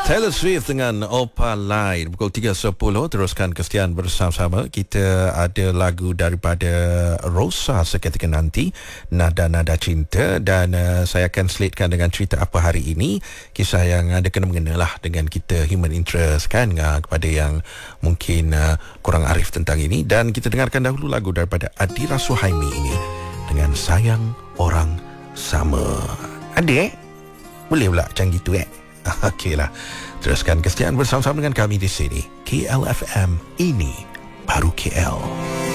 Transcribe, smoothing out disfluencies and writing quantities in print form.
Taylor Swift dengan Opaline pukul 3.10. Teruskan kesetiaan bersama-sama. Kita ada lagu daripada Rosa seketika nanti, Nada-Nada Cinta, dan saya akan slatekan dengan cerita apa hari ini. Kisah yang ada kena-mengena lah dengan kita, human interest kan, kepada yang mungkin kurang arif tentang ini. Dan kita dengarkan dahulu lagu daripada Adira Suhaimi ini dengan Sayang Orang Sama. Ada boleh pula macam gitu Okeylah. Teruskan kesetiaan bersama-sama dengan kami di sini. KLFM, ini baru KL.